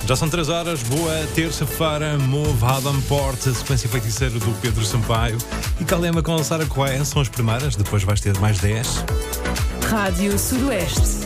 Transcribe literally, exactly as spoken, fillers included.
Já são três horas, boa terça-feira. Move, Adam Port, sequência feiticeira do Pedro Sampaio e Calema com a Sara Cohen são as primeiras, depois vais ter mais dez. Rádio Sudoeste.